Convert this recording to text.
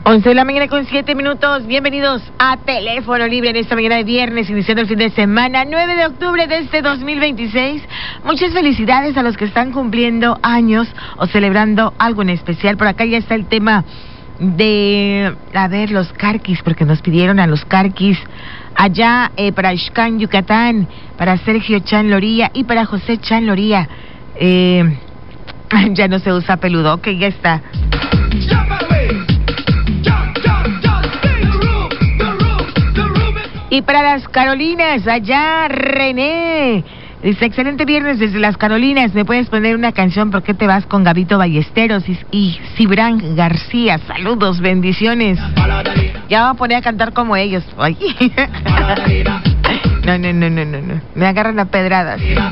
11 de la mañana con 7 minutos. Bienvenidos a Teléfono Libre en esta mañana de viernes, iniciando el fin de semana, 9 de octubre de este 2026. Muchas felicidades a los que están cumpliendo años o celebrando algo en especial. Por acá ya está el tema de, los carquis, porque nos pidieron a los carquis allá para Xcán, Yucatán, para Sergio Chan Loría y para José Chan Loría. Ya no se usa peludo, que ya está. Y para las Carolinas, allá René. Dice, excelente viernes desde las Carolinas. ¿Me puedes poner una canción? ¿Por qué te vas con Gabito Ballesteros y Cibrán García? Saludos, bendiciones. Ya voy a poner a cantar como ellos. Ay. No. Me agarran a pedradas.